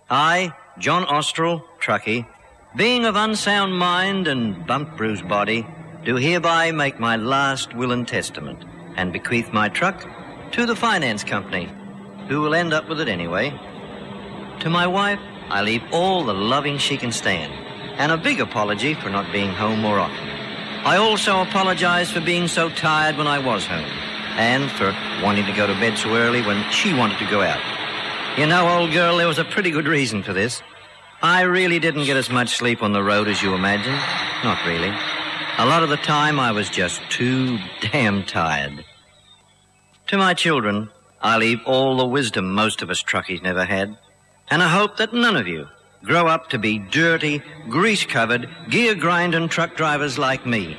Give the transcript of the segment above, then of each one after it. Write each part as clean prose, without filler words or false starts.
I, John Ostrell, truckie, being of unsound mind and bump-bruised body, do hereby make my last will and testament and bequeath my truck to the finance company, who will end up with it anyway. To my wife, I leave all the loving she can stand, and a big apology for not being home more often. I also apologize for being so tired when I was home, and for wanting to go to bed so early when she wanted to go out. You know, old girl, there was a pretty good reason for this. I really didn't get as much sleep on the road as you imagine. Not really. A lot of the time I was just too damn tired. To my children, I leave all the wisdom most of us truckies never had, and I hope that none of you grow up to be dirty, grease-covered, gear-grinding truck drivers like me.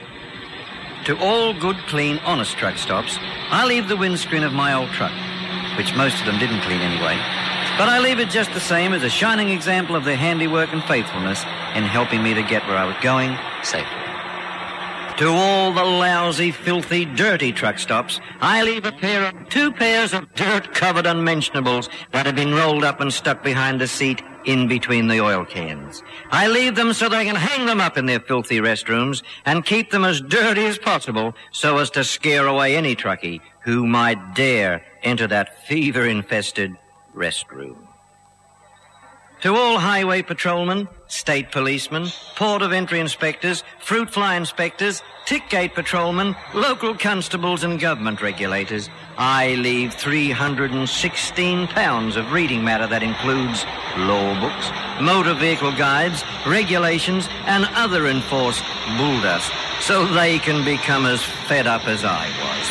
To all good, clean, honest truck stops, I leave the windscreen of my old truck, which most of them didn't clean anyway, but I leave it just the same as a shining example of their handiwork and faithfulness in helping me to get where I was going safely. To all the lousy, filthy, dirty truck stops, I leave two pairs of dirt-covered unmentionables that have been rolled up and stuck behind the seat in between the oil cans. I leave them so they can hang them up in their filthy restrooms and keep them as dirty as possible so as to scare away any truckie who might dare enter that fever-infested restroom. To all highway patrolmen, state policemen, port of entry inspectors, fruit fly inspectors, tick gate patrolmen, local constables and government regulators, I leave 316 pounds of reading matter that includes law books, motor vehicle guides, regulations, and other enforced bulldust, so they can become as fed up as I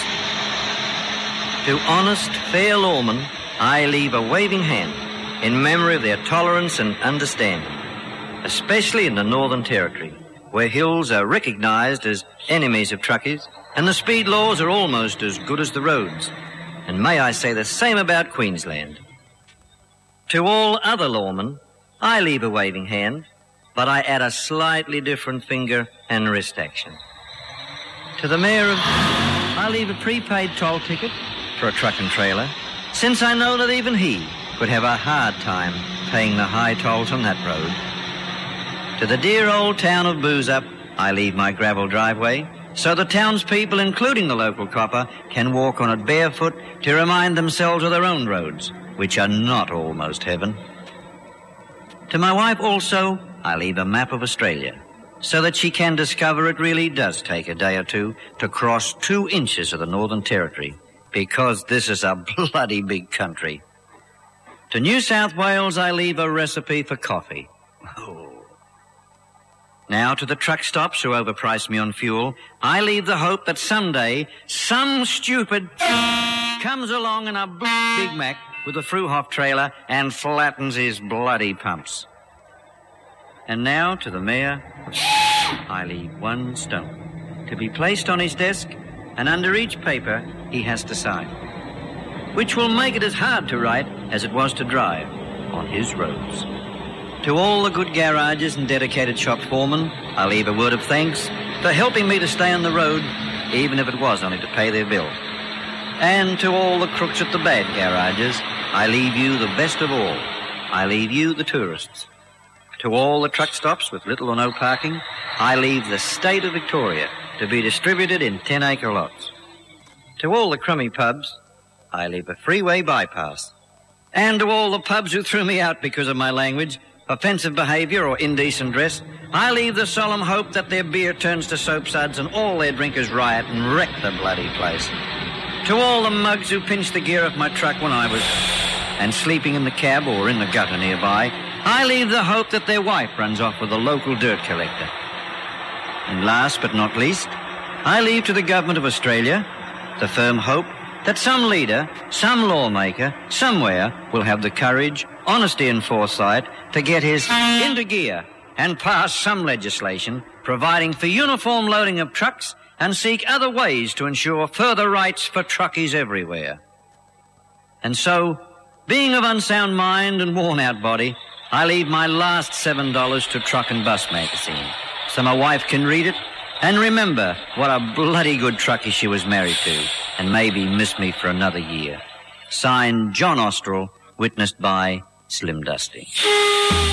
was. To honest, fair lawmen, I leave a waving hand in memory of their tolerance and understanding, especially in the Northern Territory, where hills are recognized as enemies of truckies, and the speed laws are almost as good as the roads. And may I say the same about Queensland. To all other lawmen, I leave a waving hand, but I add a slightly different finger and wrist action. To the mayor I leave a prepaid toll ticket for a truck and trailer, since I know that even he could have a hard time paying the high tolls on that road. To the dear old town of Boozup, I leave my gravel driveway, so the townspeople, including the local copper, can walk on it barefoot to remind themselves of their own roads, which are not almost heaven. To my wife also, I leave a map of Australia, so that she can discover it really does take a day or two to cross 2 inches of the Northern Territory, because this is a bloody big country. To New South Wales, I leave a recipe for coffee. Now, to the truck stops who overprice me on fuel, I leave the hope that someday some stupid comes along in a Big Mac with a Fruhoff trailer and flattens his bloody pumps. And now, to the mayor, I leave 1 stone to be placed on his desk, and under each paper he has to sign, which will make it as hard to write as it was to drive on his roads. To all the good garages and dedicated shop foremen, I leave a word of thanks for helping me to stay on the road, even if it was only to pay their bill. And to all the crooks at the bad garages, I leave you the best of all. I leave you the tourists. To all the truck stops with little or no parking, I leave the state of Victoria to be distributed in 10-acre lots. To all the crummy pubs, I leave a freeway bypass. And to all the pubs who threw me out because of my language, offensive behaviour or indecent dress, I leave the solemn hope that their beer turns to soap suds and all their drinkers riot and wreck the bloody place. To all the mugs who pinched the gear off my truck when I was and sleeping in the cab or in the gutter nearby, I leave the hope that their wife runs off with a local dirt collector. And last but not least, I leave to the government of Australia the firm hope that some leader, some lawmaker, somewhere will have the courage, honesty and foresight to get his into gear and pass some legislation providing for uniform loading of trucks and seek other ways to ensure further rights for truckies everywhere. And so, being of unsound mind and worn-out body, I leave my last $7 to Truck and Bus magazine so my wife can read it and remember what a bloody good truckie she was married to, and maybe miss me for another year. Signed, John Ostrell, witnessed by Slim Dusty.